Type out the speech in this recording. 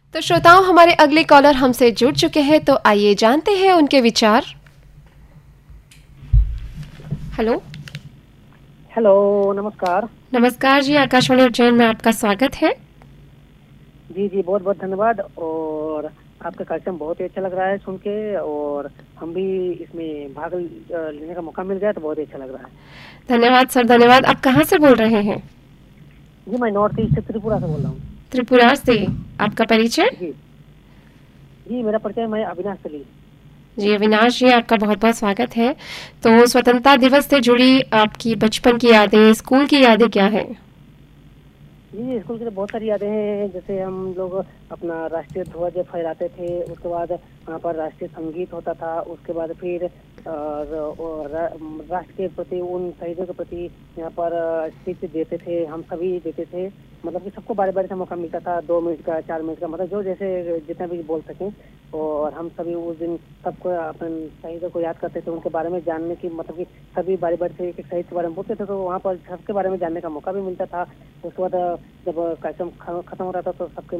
तो श्रोताओं, हमारे अगले कॉलर हमसे जुड़ चुके हैं, तो आइए जानते हैं उनके विचार। हेलो। हेलो, नमस्कार। नमस्कार जी, आकाशवाणी उज्जैन में आपका स्वागत है। जी जी, बहुत बहुत धन्यवाद। और आपका कार्यक्रम बहुत ही अच्छा लग रहा है सुन के, और हम भी इसमें भाग लेने का मौका मिल गया तो बहुत ही अच्छा लग रहा है। धन्यवाद सर, धन्यवाद। आप कहाँ से बोल रहे हैं? जी, मैं नॉर्थ ईस्ट त्रिपुरा से बोल रहा हूँ। त्रिपुरा से। आपका परिचय? जी जी, मेरा परिचय, मैं अविनाश सलील। जी अविनाश जी, आपका बहुत बहुत स्वागत है। तो स्वतंत्रता दिवस से जुड़ी आपकी बचपन की यादें, स्कूल की यादें क्या है? जी, स्कूल की तो बहुत सारी यादें हैं। जैसे हम लोग अपना राष्ट्रीय ध्वज फहराते थे, उसके बाद वहाँ पर राष्ट्रीय संगीत होता था, उसके बाद फिर राष्ट्र के प्रति, उन शहीदों के प्रति यहाँ पर स्पीच देते थे, हम सभी देते थे। मतलब कि सबको बारी बारी से मौका मिलता था, 2 मिनट का, 4 मिनट का, मतलब जो जैसे जितना भी बोल सकें। और हम सभी उस दिन सबको अपन शहीदों को याद करते थे, उनके बारे में जानने की, मतलब कि सभी बारी बारी से एक एक शहीद के बारे में बोलते थे, तो वहाँ पर सबके बारे में जानने का मौका भी मिलता था। उसके बाद जब कार्यक्रम खत्म हो रहा था तो सबके